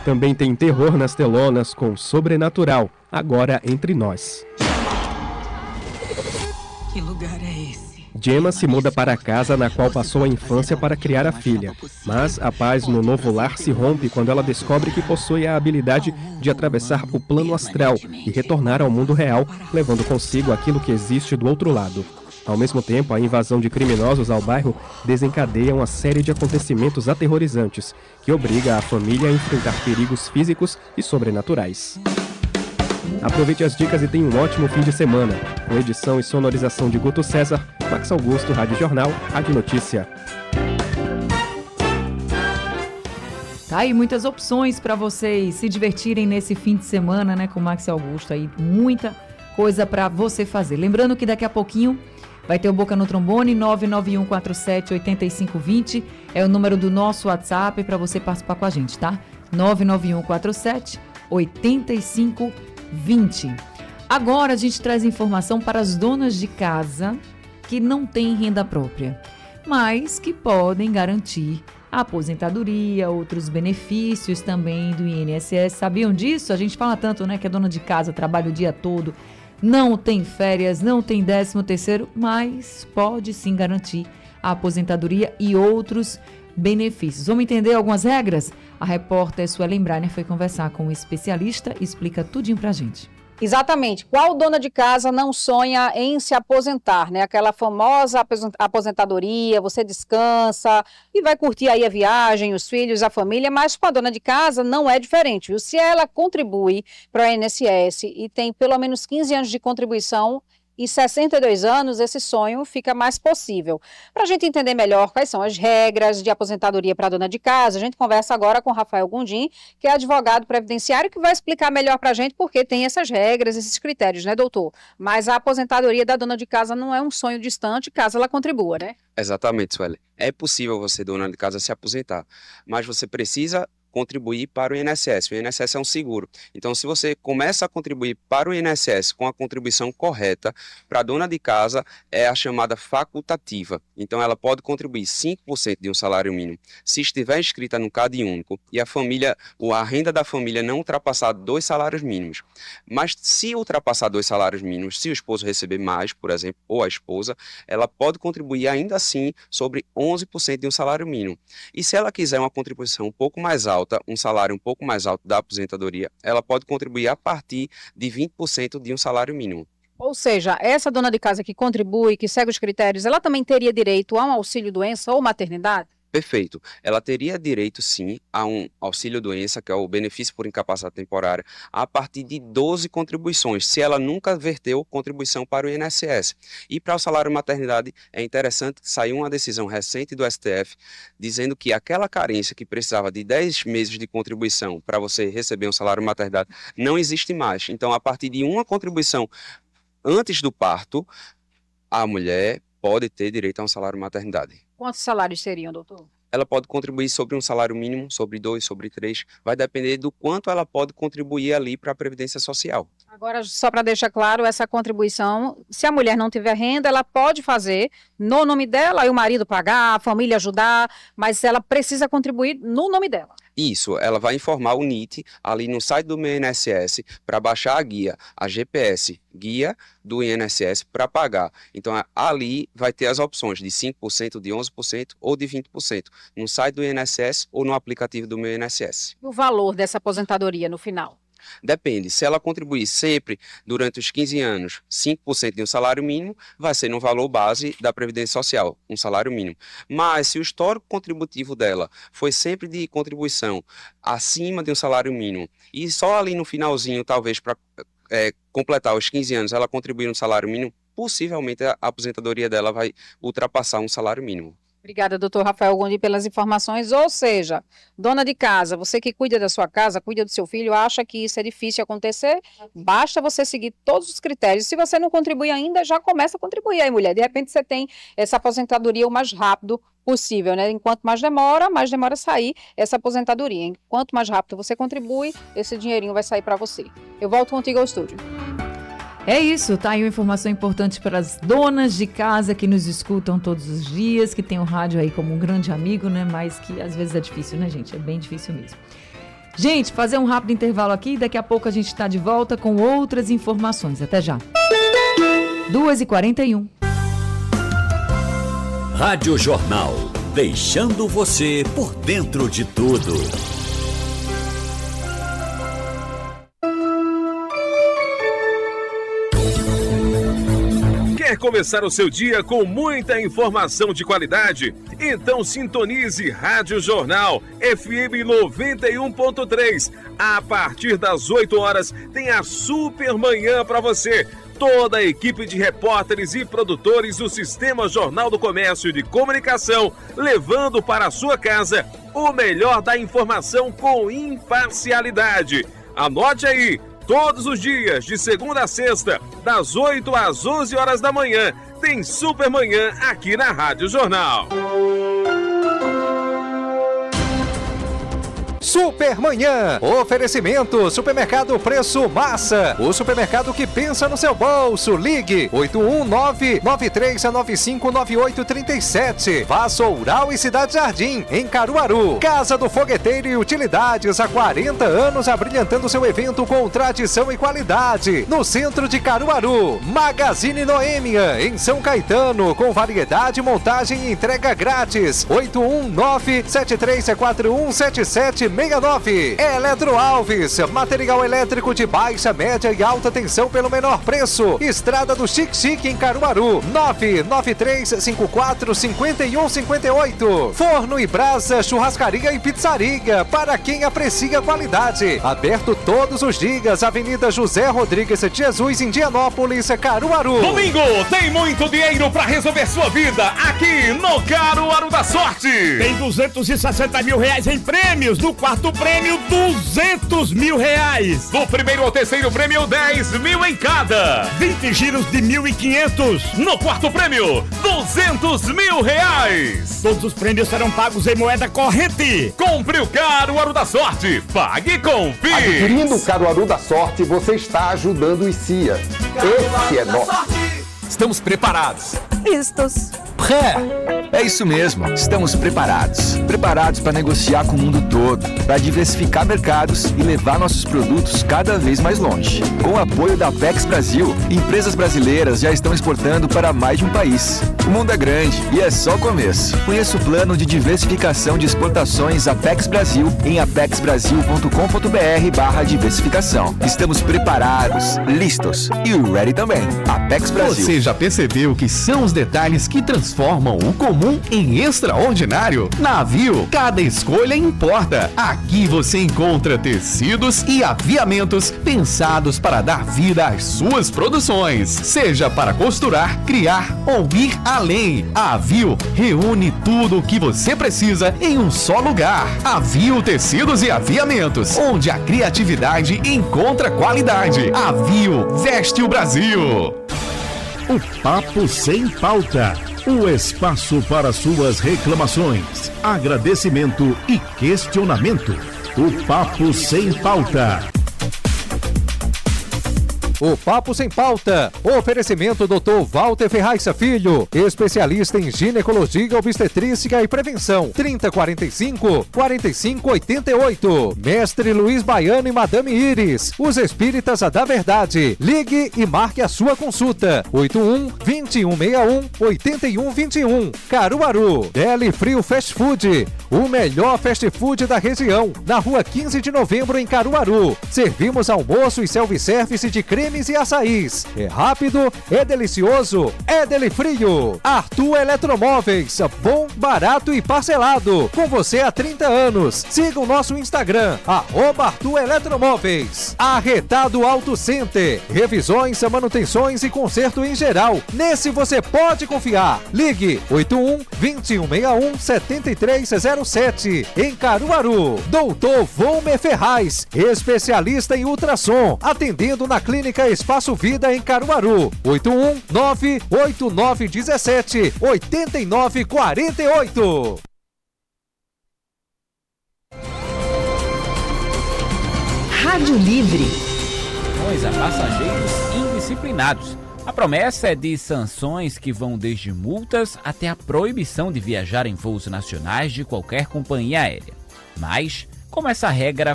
Também tem terror nas telonas com Sobrenatural, agora entre nós. Que lugar é esse? Gemma se muda para a casa na qual passou a infância para criar a filha. Mas a paz no novo lar se rompe quando ela descobre que possui a habilidade de atravessar o plano astral e retornar ao mundo real, levando consigo aquilo que existe do outro lado. Ao mesmo tempo, a invasão de criminosos ao bairro desencadeia uma série de acontecimentos aterrorizantes, que obriga a família a enfrentar perigos físicos e sobrenaturais. Aproveite as dicas e tenha um ótimo fim de semana. Com edição e sonorização de Guto César, Max Augusto, Rádio Jornal, Rádio Notícia. Tá aí muitas opções para vocês se divertirem nesse fim de semana, né, com o Max Augusto aí. Muita coisa para você fazer. Lembrando que daqui a pouquinho vai ter o Boca no Trombone, 99147-8520. É o número do nosso WhatsApp para você participar com a gente, tá? 99147-8520. Agora a gente traz informação para as donas de casa que não têm renda própria, mas que podem garantir a aposentadoria, outros benefícios também do INSS. Sabiam disso? A gente fala tanto, né, que a dona de casa trabalha o dia todo, não tem férias, não tem 13º, mas pode sim garantir a aposentadoria e outros benefícios. Vamos entender algumas regras? A repórter Suelen Brainer foi conversar com um especialista e explica tudinho pra gente. Exatamente. Qual dona de casa não sonha em se aposentar, né? Aquela famosa aposentadoria, você descansa e vai curtir aí a viagem, os filhos, a família, mas com a dona de casa não é diferente, viu? Se ela contribui para o INSS e tem pelo menos 15 anos de contribuição e 62 anos, esse sonho fica mais possível. Para a gente entender melhor quais são as regras de aposentadoria para a dona de casa, a gente conversa agora com Rafael Gondim, que é advogado previdenciário, que vai explicar melhor para a gente porque tem essas regras, esses critérios, né, doutor? Mas a aposentadoria da dona de casa não é um sonho distante, caso ela contribua, né? Exatamente, Sueli. É possível você, dona de casa, se aposentar, mas você precisa contribuir para o INSS. O INSS é um seguro. Então, se você começa a contribuir para o INSS com a contribuição correta, para a dona de casa é a chamada facultativa. Então, ela pode contribuir 5% de um salário mínimo. Se estiver inscrita no CadÚnico e a renda da família não ultrapassar 2 salários mínimos. Mas se ultrapassar 2 salários mínimos, se o esposo receber mais, por exemplo, ou a esposa, ela pode contribuir ainda assim sobre 11% de um salário mínimo. E se ela quiser uma contribuição um pouco mais alta, um salário um pouco mais alto da aposentadoria, ela pode contribuir a partir de 20% de um salário mínimo. Ou seja, essa dona de casa que contribui, que segue os critérios, ela também teria direito a um auxílio-doença ou maternidade? Perfeito. Ela teria direito, sim, a um auxílio-doença, que é o benefício por incapacidade temporária, a partir de 12 contribuições, se ela nunca verteu contribuição para o INSS. E para o salário maternidade, é interessante que saiu uma decisão recente do STF, dizendo que aquela carência que precisava de 10 meses de contribuição para você receber um salário maternidade, não existe mais. Então, a partir de uma contribuição antes do parto, a mulher pode ter direito a um salário maternidade. Quantos salários seriam, doutor? Ela pode contribuir sobre um salário mínimo, sobre 2, sobre 3, vai depender do quanto ela pode contribuir ali para a Previdência Social. Agora, só para deixar claro, essa contribuição, se a mulher não tiver renda, ela pode fazer no nome dela e o marido pagar, a família ajudar, mas ela precisa contribuir no nome dela. Isso, ela vai informar o NIT ali no site do meu INSS para baixar a guia, a GPS, guia do INSS para pagar. Então ali vai ter as opções de 5%, de 11% ou de 20%, no site do INSS ou no aplicativo do meu INSS. O valor dessa aposentadoria no final? Depende, se ela contribuir sempre durante os 15 anos 5% de um salário mínimo, vai ser no valor base da Previdência Social, um salário mínimo. Mas se o histórico contributivo dela foi sempre de contribuição acima de um salário mínimo e só ali no finalzinho, talvez para completar os 15 anos, ela contribuir no salário mínimo, possivelmente a aposentadoria dela vai ultrapassar um salário mínimo. Obrigada, doutor Rafael Gondim, pelas informações. Ou seja, dona de casa, você que cuida da sua casa, cuida do seu filho, acha que isso é difícil acontecer, basta você seguir todos os critérios. Se você não contribui ainda, já começa a contribuir aí, mulher. De repente você tem essa aposentadoria o mais rápido possível, né? Enquanto mais demora a sair essa aposentadoria. Enquanto mais rápido você contribui, esse dinheirinho vai sair para você. Eu volto contigo ao estúdio. É isso, tá aí uma informação importante para as donas de casa que nos escutam todos os dias, que tem o rádio aí como um grande amigo, né? Mas que às vezes é difícil, né, gente? É bem difícil mesmo. Gente, fazer um rápido intervalo aqui e daqui a pouco a gente está de volta com outras informações. Até já. 2h41. Rádio Jornal, deixando você por dentro de tudo. Quer começar o seu dia com muita informação de qualidade? Então sintonize Rádio Jornal FM 91.3. A partir das 8 horas tem a Super Manhã para você. Toda a equipe de repórteres e produtores do Sistema Jornal do Comércio e de Comunicação, levando para a sua casa o melhor da informação com imparcialidade. Anote aí, todos os dias, de segunda a sexta, das 8 às 11 horas da manhã, tem Super Manhã aqui na Rádio Jornal. Supermanhã, oferecimento, supermercado Preço Massa, o supermercado que pensa no seu bolso. Ligue 819-9395-9837. Vassoural e Cidade Jardim, em Caruaru. Casa do Fogueteiro e Utilidades, há 40 anos abrilhantando seu evento com tradição e qualidade. No centro de Caruaru. Magazine Noêmia, em São Caetano, com variedade, montagem e entrega grátis. 819-7341-7769. Eletro Alves, material elétrico de baixa, média e alta tensão pelo menor preço. Estrada do Xique-Xique, em Caruaru. 99354-5158. Forno e Brasa, churrascaria e pizzaria, para quem aprecia qualidade. Aberto todos os dias. Avenida José Rodrigues de Jesus, Indianópolis, Caruaru. Domingo tem muito dinheiro para resolver sua vida aqui no Caruaru da Sorte. Tem 260 mil reais em prêmios. No quarto prêmio, 200 mil reais. Do primeiro ao terceiro prêmio, 10 mil em cada. 20 giros de 1.500. No quarto prêmio, 200 mil reais. Todos os prêmios serão pagos em moeda corrente. Compre o Caruaru da Sorte. Pague com Pix. Adquirindo o Caruaru da Sorte, você está ajudando o ICIA. Esse é nosso. Estamos preparados. Listos. É isso mesmo, estamos preparados. Preparados para negociar com o mundo todo, para diversificar mercados e levar nossos produtos cada vez mais longe. Com o apoio da Apex Brasil, empresas brasileiras já estão exportando para mais de um país. O mundo é grande e é só o começo. Conheça o plano de diversificação de exportações Apex Brasil em apexbrasil.com.br/diversificação. Estamos preparados, listos e ready também. Apex Brasil. Você já percebeu que são os detalhes que transformam o comum em extraordinário? Na Aviu, cada escolha importa. Aqui você encontra tecidos e aviamentos pensados para dar vida às suas produções, seja para costurar, criar ou ir além. A Aviu reúne tudo o que você precisa em um só lugar. Aviu Tecidos e Aviamentos, onde a criatividade encontra qualidade. Aviu veste o Brasil. O Papo Sem Pauta. O espaço para suas reclamações, agradecimento e questionamento. O Papo Sem Pauta. O Papo Sem Pauta. Oferecimento Dr. Walter Ferraz Filho, especialista em ginecologia, obstetrícia e prevenção. 3045-4588. Mestre Luiz Baiano e Madame Iris, os espíritas da verdade. Ligue e marque a sua consulta. 81-2161-8121. Caruaru. Deli Frio Fast Food, o melhor fast food da região. Na rua 15 de novembro, em Caruaru. Servimos almoço e self-service de cremes e açaís. É rápido, é delicioso, é Deli Frio. Arthur Eletromóveis, bom, barato e parcelado. Com você há 30 anos. Siga o nosso Instagram, @Arthur Eletromóveis. Arretado Auto Center, revisões, manutenções e conserto em geral. Nesse você pode confiar. Ligue 81-2161-7307. Em Caruaru. Doutor Volmer Ferraz, especialista em ultrassom, atendendo na Clínica Espaço Vida, em Caruaru. 819-8917-8948. Rádio Livre. A passageiros indisciplinados. A promessa é de sanções que vão desde multas até a proibição de viajar em voos nacionais de qualquer companhia aérea. Mas, como essa regra